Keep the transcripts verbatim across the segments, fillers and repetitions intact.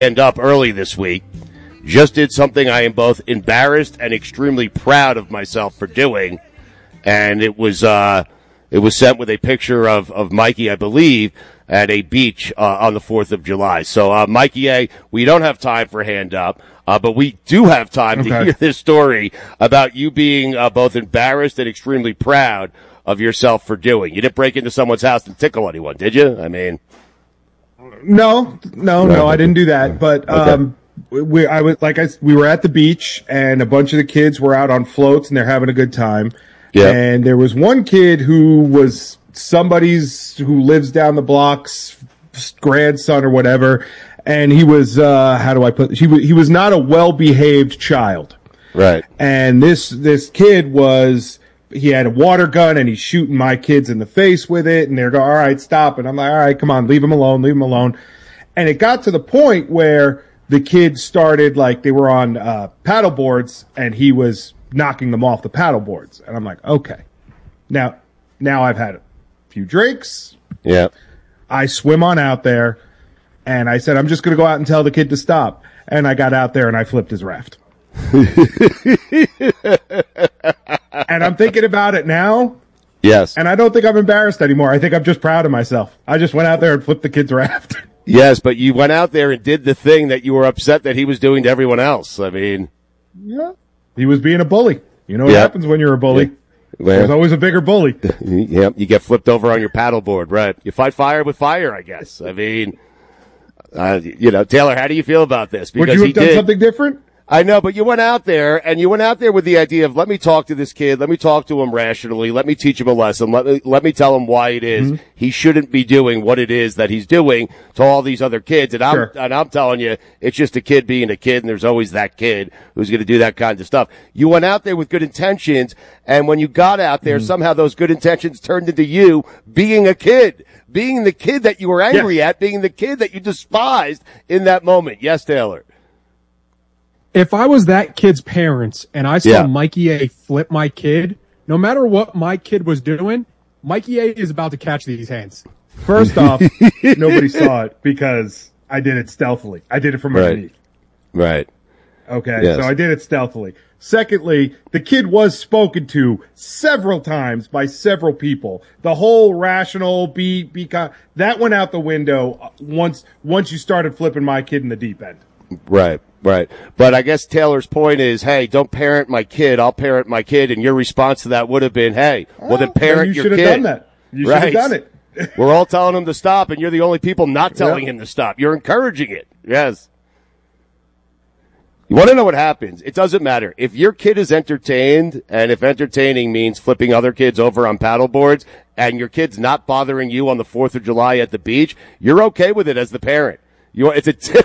End up early this week. Just did something I am both embarrassed and extremely proud of myself for doing, and it was uh, it was sent with a picture of, of Mikey, I believe, at a beach uh, on the fourth of July. So, uh, Mikey A., we don't have time for hand up, uh, but we do have time okay. to hear this story about you being uh, both embarrassed and extremely proud of yourself for doing. You didn't break into someone's house and tickle anyone, did you? I mean... No, no, no, I didn't do that. But um, okay. we, I was like, I, we were at the beach, and a bunch of the kids were out on floats, and they're having a good time. Yeah. And there was one kid who was somebody's who lives down the block's grandson or whatever, and he was uh, how do I put? He was he was not a well-behaved child, right? And this this kid was. He had a water gun and he's shooting my kids in the face with it, and they're going, all right, stop. And I'm like, all right, come on, leave him alone, leave him alone. And it got to the point where the kids started, like, they were on uh, paddle boards, and he was knocking them off the paddle boards. And I'm like, okay. Now, now I've had a few drinks. Yeah. I swim on out there, and I said, I'm just going to go out and tell the kid to stop. And I got out there and I flipped his raft. And I'm thinking about it now. Yes. And I don't think I'm embarrassed anymore. I think I'm just proud of myself. I just went out there and flipped the kid's raft. Yes, but you went out there and did the thing that you were upset that he was doing to everyone else. I mean. Yeah. He was being a bully. You know what yep. happens when you're a bully? Yeah. Well, There's always a bigger bully. Yeah, you get flipped over on your paddleboard, right? You fight fire with fire, I guess. I mean, uh, you know, Taylor, how do you feel about this? Because Would you have done did, something different? I know, but you went out there, and you went out there with the idea of, let me talk to this kid, let me talk to him rationally, let me teach him a lesson, let me, let me tell him why it is mm-hmm. he shouldn't be doing what it is that he's doing to all these other kids. And I'm, sure. and I'm telling you, it's just a kid being a kid, and there's always that kid who's going to do that kind of stuff. You went out there with good intentions, and when you got out there, mm-hmm. somehow those good intentions turned into you being a kid, being the kid that you were angry yeah. at, being the kid that you despised in that moment. Yes, Taylor. If I was that kid's parents and I saw yeah. Mikey A flip my kid, no matter what my kid was doing, Mikey A is about to catch these hands. First off, nobody saw it because I did it stealthily. I did it from underneath. Right. Okay, yes. so I did it stealthily. Secondly, the kid was spoken to several times by several people. The whole rational be, be that went out the window once once you started flipping my kid in the deep end. Right. Right. But I guess Taylor's point is, hey, don't parent my kid. I'll parent my kid. And your response to that would have been, hey, well, then parent you your should kid. have done that. You should right. have done it. We're all telling him to stop, and you're the only people not telling yep. him to stop. You're encouraging it. Yes. You want to know what happens? It doesn't matter. If your kid is entertained, and if entertaining means flipping other kids over on paddle boards, and your kid's not bothering you on the fourth of July at the beach, you're okay with it as the parent. You it's a t-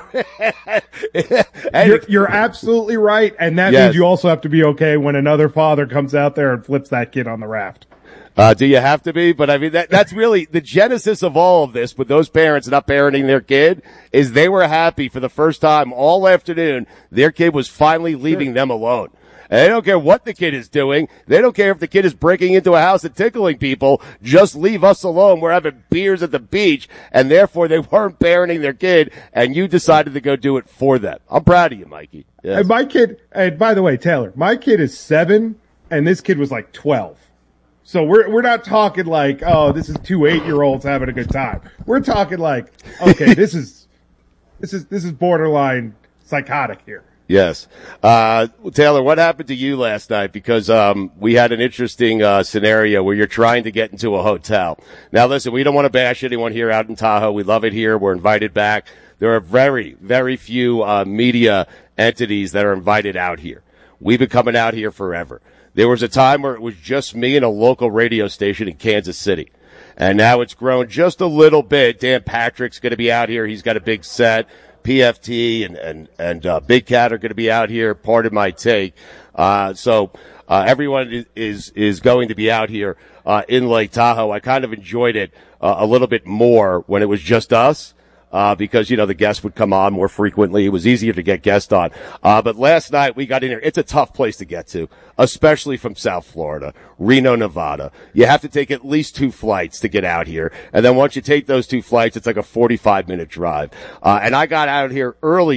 you're, you're absolutely right, and that yes. means you also have to be okay when another father comes out there and flips that kid on the raft. Uh, do you have to be? But I mean, that, that's really the genesis of all of this with those parents not parenting their kid is they were happy for the first time all afternoon. Their kid was finally leaving sure. them alone. And they don't care what the kid is doing. They don't care if the kid is breaking into a house and tickling people. Just leave us alone. We're having beers at the beach. And therefore, they weren't parenting their kid. And you decided to go do it for them. I'm proud of you, Mikey. Yes. And my kid, and by the way, Taylor, my kid is seven, and this kid was like twelve. So we're we're not talking like, oh, this is two eight-year-olds having a good time. We're talking like, okay, this is this is this is borderline psychotic here. Yes. Uh, Taylor, what happened to you last night? Because, um, we had an interesting, uh, scenario where you're trying to get into a hotel. Now listen, we don't want to bash anyone here out in Tahoe. We love it here. We're invited back. There are very, very few, uh, media entities that are invited out here. We've been coming out here forever. There was a time where it was just me and a local radio station in Kansas City. And now it's grown just a little bit. Dan Patrick's going to be out here. He's got a big set. P F T and, and, and, uh, Big Cat are going to be out here. Pardon my take. Uh, so, uh, everyone is, is going to be out here, uh, in Lake Tahoe. I kind of enjoyed it, uh, a little bit more when it was just us. Uh, uh, because, you know, the guests would come on more frequently. It was easier to get guests on. Uh, but last night we got in here. It's a tough place to get to, especially from South Florida, Reno, Nevada. You have to take at least two flights to get out here. And then once you take those two flights, it's like a forty-five minute drive. Uh, and I got out here early